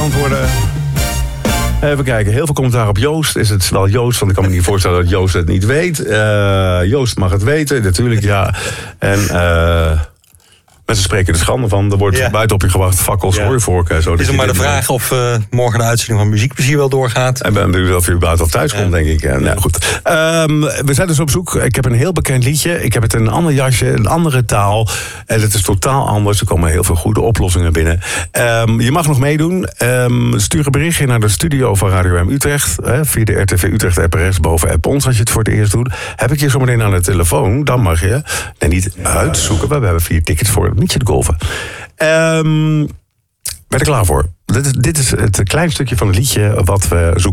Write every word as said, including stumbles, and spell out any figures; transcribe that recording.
beantwoorden. Even kijken, heel veel commentaar op Joost. Is het wel Joost? Want ik kan me niet voorstellen dat Joost het niet weet. Uh, Joost mag het weten, natuurlijk, ja. En... Uh, Mensen spreken er schande van. Er wordt ja. buiten op je gewacht, fakkels, ja. hooivorken. Zo. Het is maar de vraag of uh, morgen de uitzending van Muziekplezier wel doorgaat. En ben benieuwd of je buiten of thuis komt, ja. denk ik. En, ja, goed. Um, we zijn dus op zoek. Ik heb een heel bekend liedje. Ik heb het in een ander jasje, een andere taal. En het is totaal anders. Er komen heel veel goede oplossingen binnen. Um, je mag nog meedoen. Um, stuur een berichtje naar de studio van Radio M Utrecht. Hè, via de R T V Utrecht app R S boven app ons als je het voor het eerst doet. Heb ik je zo meteen aan de telefoon, dan mag je nee, niet uitzoeken. We hebben vier tickets voor niet te golven. Um, ben je er klaar voor? Dit is, dit is het klein stukje van het liedje wat we zoeken.